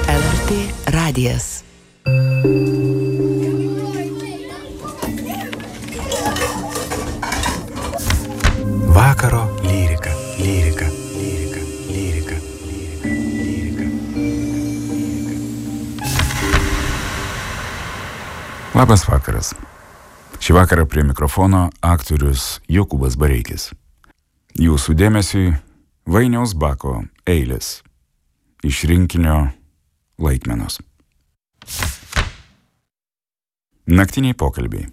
LRT radijas. Vakaro lyrika, lyrika, lyrika, lyrika, lyrika, lyrika. Labas vakaras. Šį vakarą prie mikrofono aktorius Jokūbas Bareikis. Jūsų dėmesiui Vainiaus Bako eilės iš rinkinio Laikmenos. Naktiniai pokalbiai.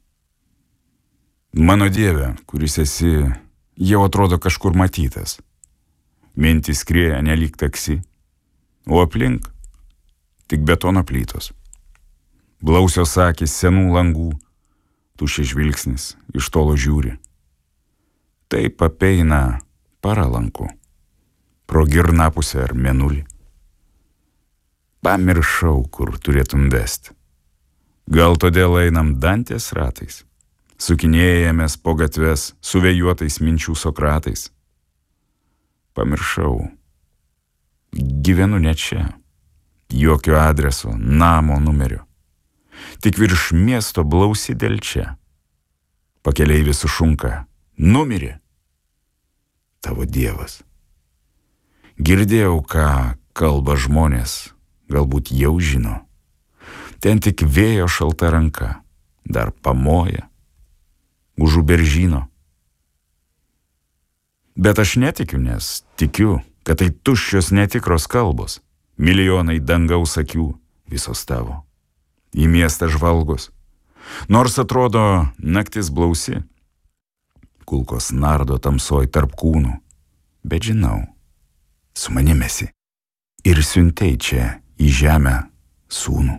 Mano Dieve, kuris esi, jau atrodo kažkur matytas. Mintys skrieja nelyg taksi, o aplink tik betono plytos. Blausios akys senų langų, tuščias žvilgsnis iš tolo žiūri. Taip apeina paralanku, pro girnapusę ar mėnulį. Pamiršau, kur turėtum vesti. Gal todėl einam Dantės ratais, sukinėjamės po gatves su vėjuotais minčių Sokratais. Pamiršau, gyvenu ne čia, jokio adreso, namo numerio. Tik virš miesto blausi delčia. Pakeleivis sušunka, numirė tavo Dievas. Girdėjau, ką kalba žmonės, galbūt jau žino. Ten tik vėjo šalta ranka, dar pamoja už beržyno. Bet aš netikiu, nes tikiu, kad tai tuščios netikros kalbos, milijonai dangaus akių, visos tavo. Į miestą žvalgos, nors atrodo naktis blausi, kulkos nardo tamsoj tarp kūnų, bet žinau, su manimesi ir siuntei čia į žemę sūnų.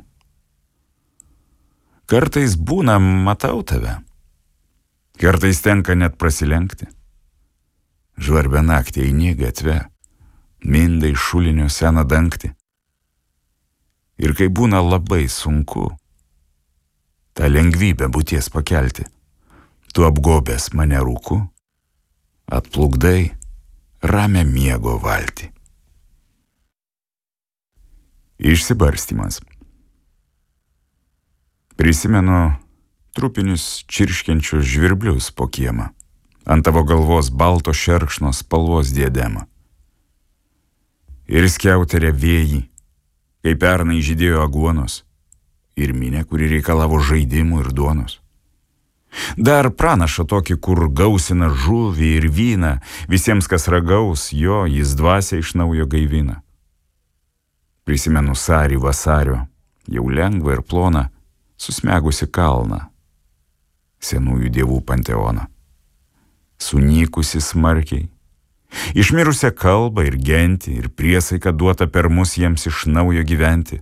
Kartais būna, matau tave, kartais tenka net prasilenkti. Žvarbę naktį eini gatve, mindai šulinio seną dangtį. Ir kai būna labai sunku tą lengvybę būties pakelti, tu apgobęs mane rūku, atplukdai ramią miego valtį. Išsibarstymas. Prisimenu trupinius čirškiančius žvirblius po kiemą, ant tavo galvos balto šerkšnos spalvos diademą. Ir skiauterė vėjį, kai pernai žydėjo aguonos, ir minė, kuri reikalavo žaidimų ir duonos. Dar pranašą tokį, kur gausina žuvį ir vyną, visiems, kas ragaus, jo jis dvasia iš naujo gaivina. Prisimenu sarį vasario, jau lengvą ir ploną, susmegusi kalną, senųjų dievų panteoną. Sunykusi smarkiai, išmirusią kalbą ir gentį, ir priesaiką duota per mus jiems iš naujo gyventi.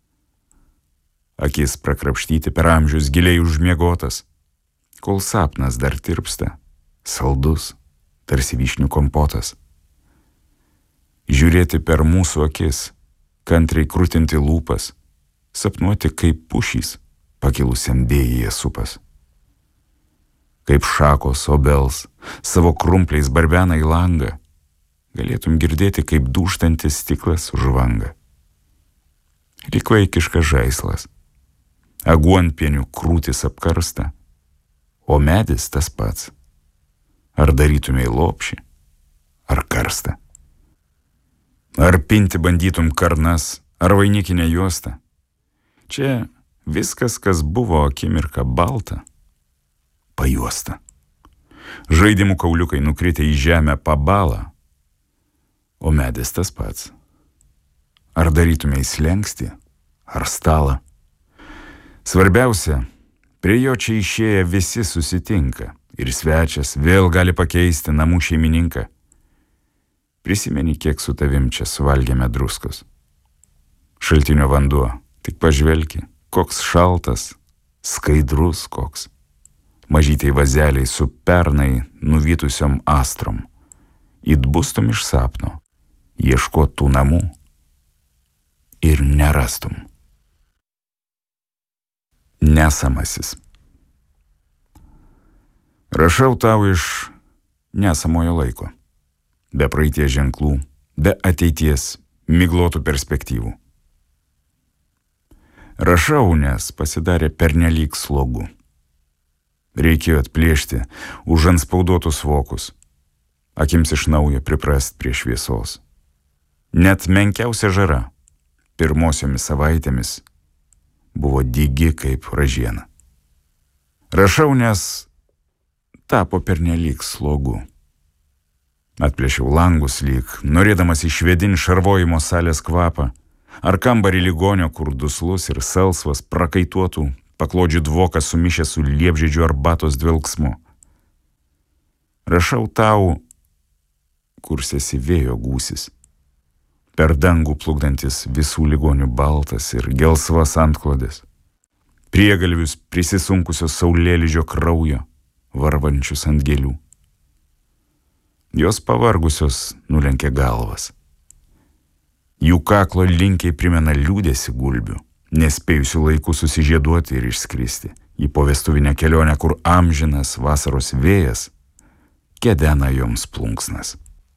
Akis prakrapštyti per amžius giliai užmiegotas, kol sapnas dar tirpsta, saldus, tarsi vyšnių kompotas. Žiūrėti per mūsų akis, kantriai krūtinti lūpas, sapnuoti kaip pušys, pakilusiam vėjyje supas. Kaip šakos obels, savo krumpliais barbena į langą, galėtum girdėti, kaip dūžtantis stiklas užvanga. Lyg vaikiškas žaislas, aguonpienių krūtis apkarsta, o medis tas pats. Ar darytumei lopšį, ar karstą? Ar pinti bandytum karnas, ar vainikinę juostą? Čia viskas, kas buvo akimirka balta, pajuosta. Žaidimų kauliukai nukritę į žemę pabala, o medis tas pats. Ar darytumei slenkstį, ar stalą? Svarbiausia, prie jo čia išėję visi susitinka, ir svečias vėl gali pakeisti namų šeimininką. Prisimeni, kiek su tavim čia suvalgėme druskos. Šaltinio vanduo, tik pažvelki, koks šaltas, skaidrus koks. Mažytei vazeliai su pernai nuvytusiom astrom. Įdbustum iš sapno, ieškot tų namų ir nerastum. Nesamasis. Rašau tau iš nesamojo laiko, be praeities ženklų, be ateities miglotų perspektyvų. Rašau, nes pasidarė pernelyg slogu. Reikėjo atplėšti užantspauduotus vokus, akims iš naujo priprast prie šviesos. Net menkiausia žara pirmosiomis savaitėmis buvo dygi kaip ražiena. Rašau, nes tapo pernelyg slogu. Atplėšiau langus lyg, norėdamas išvedinti šarvojimo salės kvapą, ar kambarį ligonio, kur duslus ir salsvas prakaituotų paklodžių dvokas sumišę su liepžiedžių arbatos dvelksmu. Rašau tau, kursėsi vėjo gūsis, per dangų plukdantis visų ligonių baltas ir gelsvas antklodės, priegalvius prisisunkusios saulėlydžio kraujo, varvančius ant gėlių. Jos pavargusios nulenkė galvas. Jų kaklo linkiai primena liūdėsi gulbių, nespėjusių laikų susižieduoti ir išskristi į povestuvinę kelionę, kur amžinas vasaros vėjas kedena joms plunksnas.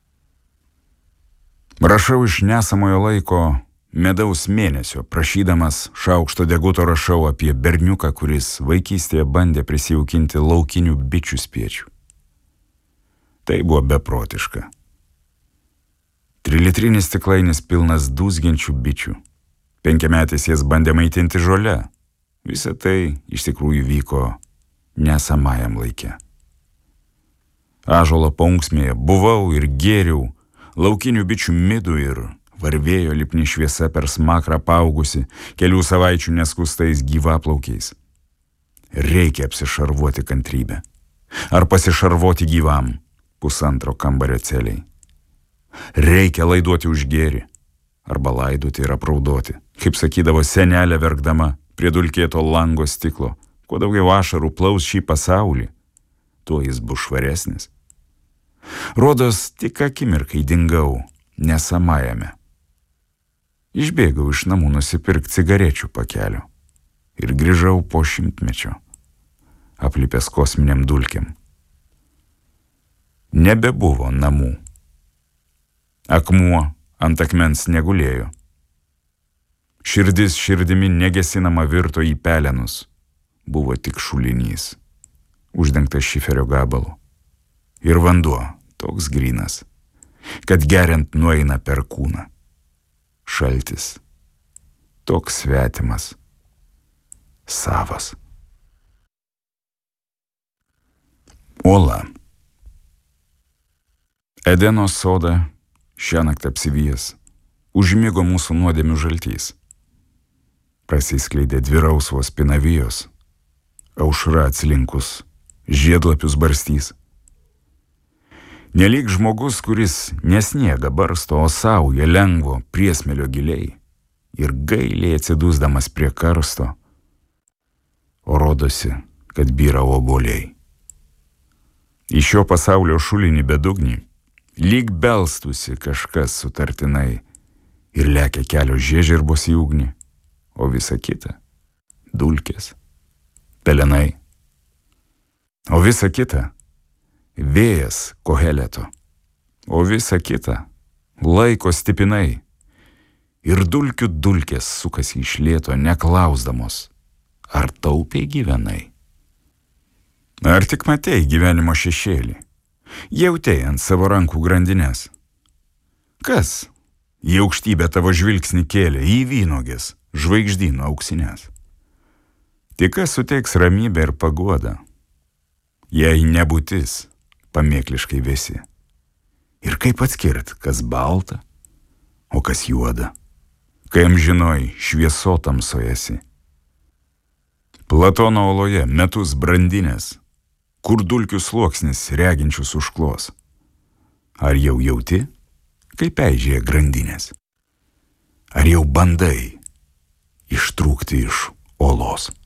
Rašau iš nesamojo laiko medaus mėnesio, prašydamas šaukšto deguto rašau apie berniuką, kuris vaikystėje bandė prisijaukinti laukinių bičių spiečių. Tai buvo beprotiška. 3-litrinis stiklainis pilnas dūzgiančių bičių. 5-metis jas bandė maitinti žole. Visa tai iš tikrųjų vyko nesamajam laike. Ąžuolo paunksmėje buvau ir gėriau laukinių bičių midų ir varvėjo lipni šviesa per smakrą paaugusi kelių savaičių neskustais gyvaplaukiais. Reikia apsišarvuoti kantrybę. Ar pasišarvuoti gyvam 1,5 kambario celiai. Reikia laiduoti už gėrį, arba laidoti ir apraudoti, kaip sakydavo senelė verkdama prie dulkėto lango stiklo. Kuo daugiau ašarų plaus šį pasaulį, tuo jis bus švaresnis. Rodos, tik akimirkai dingau nesamajame. Išbėgau iš namų nusipirkti cigarečių pakelio ir grįžau po 100-mečio, aplipęs kosminiam dulkėm. Nebebuvo namų. Akmuo ant akmens negulėjo. Širdis širdimi negesinama virto į pelenus. Buvo tik šulinys, uždengtas šiferio gabalu. Ir vanduo toks grynas, kad geriant nueina per kūną. Šaltis toks svetimas, savas. Ola. Edeno sodą šiąnakt apsivijęs užmigo mūsų nuodėmių žaltys. Prasiskleidė 2 rausvos pinavijos, aušra atslinkus žiedlapius barstys. Nelyg žmogus, kuris nesniega barsto, o sauja lengvo priesmelio giliai ir gailiai atsidusdamas prie karsto, o rodosi, kad byra obuoliai. Iš šio pasaulio šulinį bedugnį lyg belstųsi kažkas sutartinai ir lekia kelios žiežirbos į ugnį, o visa kita – dulkės, pelenai. O visa kita – vėjas Koheleto, o visa kita – laiko stipinai. Ir dulkių dulkės sukasi iš lėto, neklausdamos, ar taupiai gyvenai. Ar tik matei gyvenimo šešėlį? Jautei ant savo rankų grandinės. Kas į aukštybę tavo žvilgsnį kėlė, į vynogės, žvaigždyno auksinės? Tik kas suteiks ramybę ir paguodą, jei nebūtis pamėkliškai vėsi. Ir kaip atskirt, kas balta, o kas juoda, kai amžinoj šviesotamsoje esi. Platono oloje metus brandinės, kur dulkių sluoksnis reginčius užklos. Ar jau jauti, kaip eižėja grandinės? Ar jau bandai ištrūkti iš olos?